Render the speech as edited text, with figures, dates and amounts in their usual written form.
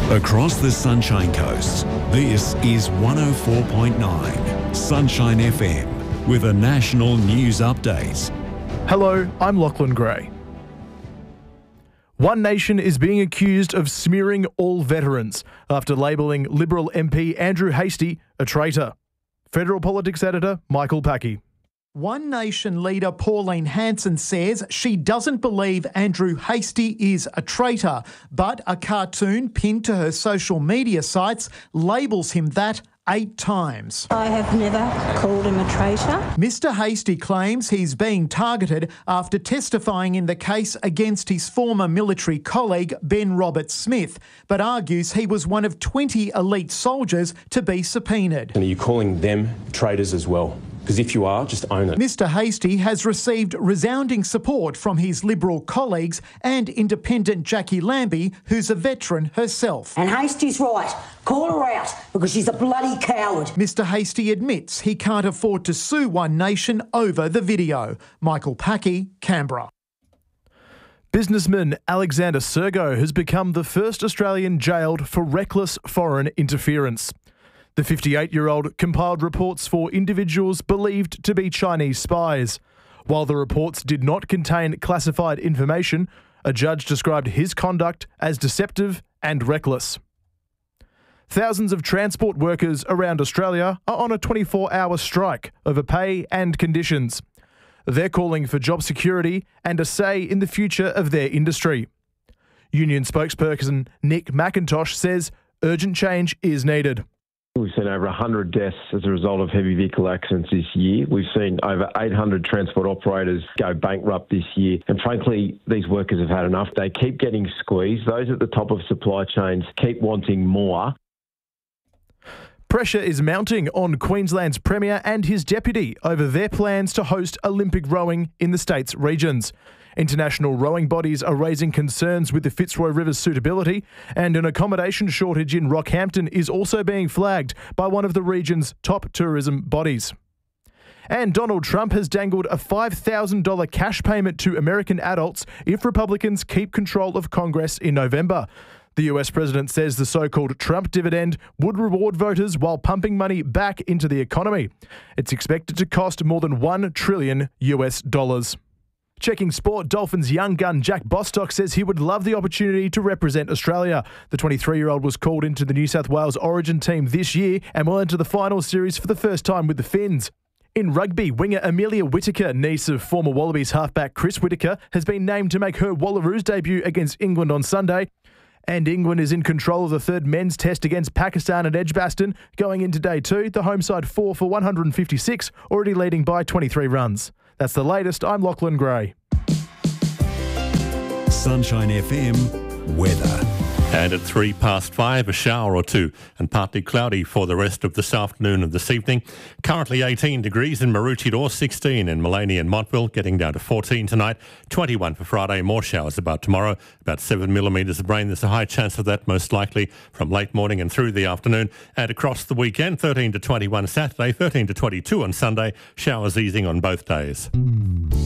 Across the Sunshine Coast, this is 104.9 Sunshine FM with a national news update. Hello, I'm Lachlan Gray. One Nation is being accused of smearing all veterans after labelling Liberal MP Andrew Hastie a traitor. Federal Politics Editor Michael Packey. One Nation leader Pauline Hanson says she doesn't believe Andrew Hastie is a traitor, but a cartoon pinned to her social media sites labels him that 8 times. I have never called him a traitor. Mr Hastie claims he's being targeted after testifying in the case against his former military colleague Ben Roberts-Smith, but argues he was one of 20 elite soldiers to be subpoenaed. And are you calling them traitors as well? Because if you are, just own it. Mr Hastie has received resounding support from his Liberal colleagues and independent Jackie Lambie, who's a veteran herself. And Hastie's right. Call her out because she's a bloody coward. Mr Hastie admits he can't afford to sue One Nation over the video. Michael Packey, Canberra. Businessman Alexander Sergo has become the first Australian jailed for reckless foreign interference. The 58-year-old compiled reports for individuals believed to be Chinese spies. While the reports did not contain classified information, a judge described his conduct as deceptive and reckless. Thousands of transport workers around Australia are on a 24-hour strike over pay and conditions. They're calling for job security and a say in the future of their industry. Union spokesperson Nick McIntosh says urgent change is needed. We've seen over 100 deaths as a result of heavy vehicle accidents this year. We've seen over 800 transport operators go bankrupt this year. And frankly, these workers have had enough. They keep getting squeezed. Those at the top of supply chains keep wanting more. Pressure is mounting on Queensland's Premier and his deputy over their plans to host Olympic rowing in the state's regions. International rowing bodies are raising concerns with the Fitzroy River's suitability, and an accommodation shortage in Rockhampton is also being flagged by one of the region's top tourism bodies. And Donald Trump has dangled a $5,000 cash payment to American adults if Republicans keep control of Congress in November. The US president says the so-called Trump dividend would reward voters while pumping money back into the economy. It's expected to cost more than $1 trillion. Checking sport, Dolphins young gun Jack Bostock says he would love the opportunity to represent Australia. The 23-year-old was called into the New South Wales Origin team this year and will enter the final series for the first time with the Finns. In rugby, winger Amelia Whittaker, niece of former Wallabies halfback Chris Whittaker, has been named to make her Wallaroos debut against England on Sunday. And England is in control of the third men's test against Pakistan at Edgbaston. Going into day 2, the home side 4 for 156, already leading by 23 runs. That's the latest. I'm Lachlan Gray. Sunshine FM weather. And at 5:03, a shower or two and partly cloudy for the rest of this afternoon and this evening. Currently 18 degrees in Maroochydore, 16 in Maleny and Montville, getting down to 14 tonight, 21 for Friday, more showers about tomorrow, about 7 millimetres of rain. There's a high chance of that most likely from late morning and through the afternoon. And across the weekend, 13 to 21 Saturday, 13 to 22 on Sunday, showers easing on both days.